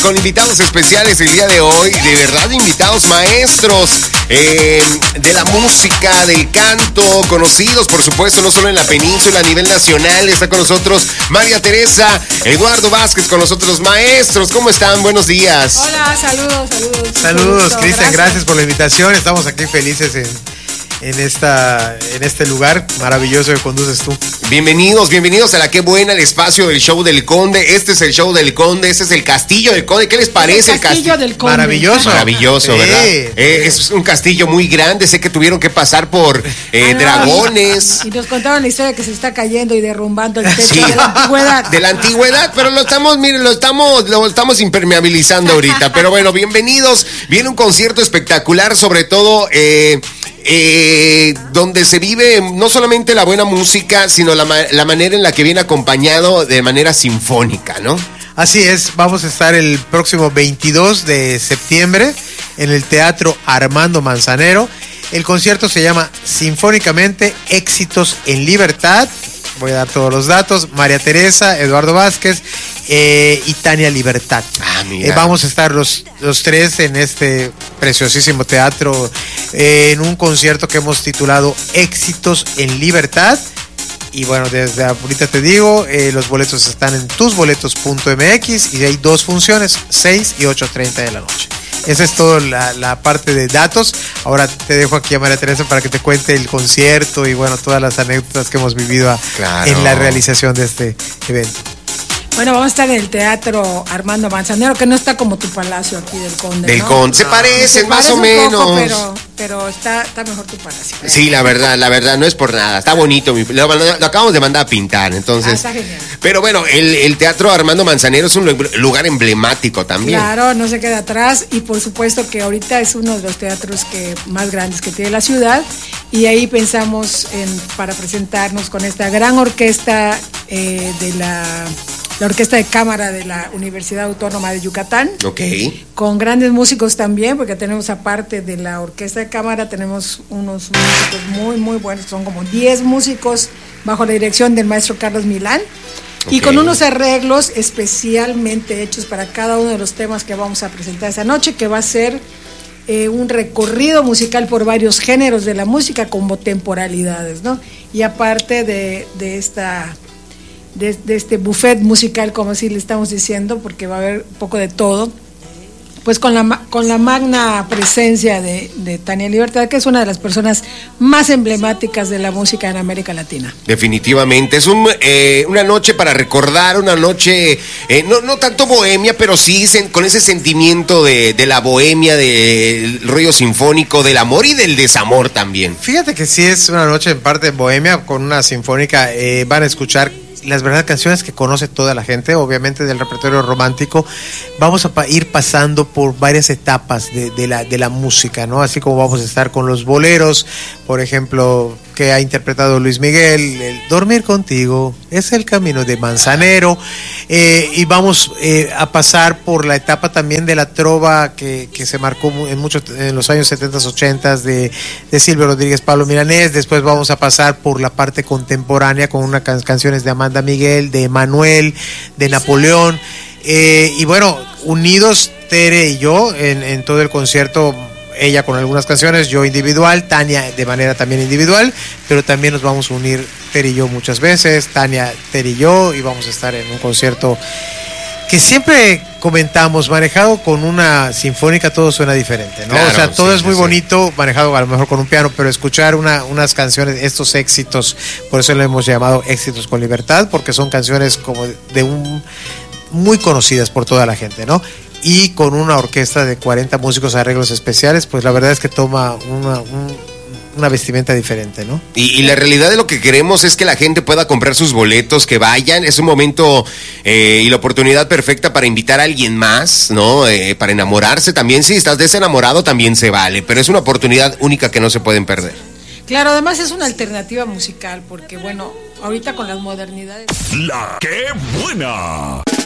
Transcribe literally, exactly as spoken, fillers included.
con invitados especiales el día de hoy, de verdad invitados maestros eh, de la música, del canto, conocidos por supuesto no solo en la península, a nivel nacional. Está con nosotros María Teresa, Eduardo Vázquez con nosotros, maestros. ¿Cómo están? Buenos días. Hola, saludos, saludos. Saludos, Cristian, gracias por la invitación. Estamos aquí felices en, en, esta, en este lugar maravilloso que conduces tú. Bienvenidos, bienvenidos a la Qué Buena, el espacio del show del Conde. Este es el show del Conde, este es el castillo del Conde. ¿Qué les parece el castillo, el castillo del Conde? Maravilloso. Maravilloso, ¿verdad? Sí. Eh, es un castillo muy grande, sé que tuvieron que pasar por eh, ah, no, dragones. Y, y nos contaron la historia que se está cayendo y derrumbando el techo sí. de la antigüedad. De la antigüedad, pero lo estamos, miren, lo estamos, lo estamos impermeabilizando ahorita. Pero bueno, bienvenidos. Viene un concierto espectacular, sobre todo... Eh, Eh, donde se vive no solamente la buena música, sino la, la manera en la que viene acompañado de manera sinfónica, ¿no? Así es, vamos a estar el próximo veintidós de septiembre en el Teatro Armando Manzanero. El concierto se llama Sinfónicamente Éxitos en Libertad. Voy a dar todos los datos. María Teresa, Eduardo Vázquez eh, y Tania Libertad. Ah, mira. Eh, vamos a estar los, los tres en este preciosísimo teatro eh, en un concierto que hemos titulado Éxitos en Libertad. Y bueno, desde ahorita te digo, eh, los boletos están en tus boletos punto m x y hay dos funciones, seis y ocho treinta de la noche. Esa es toda la, la parte de datos. Ahora te dejo aquí a María Teresa para que te cuente el concierto y bueno, todas las anécdotas que hemos vivido a, claro. en la realización de este evento. Bueno, vamos a estar en el Teatro Armando Manzanero, que no está como tu palacio aquí del Conde, Del ¿no? Conde, se no, parece, se más parece o menos. Poco, pero, pero está, está mejor tu palacio. ¿eh? Sí, la verdad, la verdad, no es por nada. Está bonito, lo, lo acabamos de mandar a pintar, entonces. Ah, está genial. Pero bueno, el, el Teatro Armando Manzanero es un lugar emblemático también. Claro, no se queda atrás y por supuesto que ahorita es uno de los teatros que más grandes que tiene la ciudad y ahí pensamos en para presentarnos con esta gran orquesta eh, de la... la Orquesta de Cámara de la Universidad Autónoma de Yucatán. Ok. Con grandes músicos también, porque tenemos aparte de la Orquesta de Cámara, tenemos unos músicos muy, muy buenos, son como diez músicos bajo la dirección del maestro Carlos Milán. Okay. Y con unos arreglos especialmente hechos para cada uno de los temas que vamos a presentar esta noche, que va a ser eh, un recorrido musical por varios géneros de la música como temporalidades, ¿no? Y aparte de, de esta... De, de este buffet musical, como así le estamos diciendo, porque va a haber un poco de todo, pues con la, con la magna presencia de, de Tania Libertad, que es una de las personas más emblemáticas de la música en América Latina. Definitivamente, es un, eh, una noche para recordar, una noche, eh, no, no tanto bohemia, pero sí sen, con ese sentimiento de, de la bohemia, del rollo sinfónico, del amor y del desamor también. Fíjate que sí es una noche en parte bohemia, con una sinfónica, eh, van a escuchar las verdad canciones que conoce toda la gente, obviamente del repertorio romántico. Vamos a pa- ir pasando por varias etapas de, de, la, de la música, ¿no? Así como vamos a estar con los boleros, por ejemplo, que ha interpretado Luis Miguel, el Dormir Contigo, es el camino de Manzanero, eh, y vamos eh, a pasar por la etapa también de la trova que, que se marcó en muchos en los años setenta, ochenta de, de Silvio Rodríguez, Pablo Milanés. Después vamos a pasar por la parte contemporánea con unas can- canciones de Amanda Miguel, de Manuel, de Napoleón, eh, y bueno, unidos Tere y yo en, en todo el concierto, ella con algunas canciones, yo individual, Tania de manera también individual, pero también nos vamos a unir Tere y yo muchas veces, Tania, Tere y yo, y vamos a estar en un concierto que siempre comentamos, manejado con una sinfónica todo suena diferente, ¿no? Claro, o sea, todo sí, es muy sí, bonito, sí. manejado a lo mejor con un piano, pero escuchar una, unas canciones, estos éxitos, por eso lo hemos llamado Éxitos con Libertad, porque son canciones como de un muy conocidas por toda la gente, ¿no? Y con una orquesta de cuarenta músicos, arreglos especiales, pues la verdad es que toma una, un, una vestimenta diferente, ¿no? Y, y la realidad de lo que queremos es que la gente pueda comprar sus boletos, que vayan, es un momento eh, y la oportunidad perfecta para invitar a alguien más, ¿no? Eh, para enamorarse también, si estás desenamorado también se vale, pero es una oportunidad única que no se pueden perder. Claro, además es una alternativa musical, porque bueno, ahorita con las modernidades... La Qué Buena.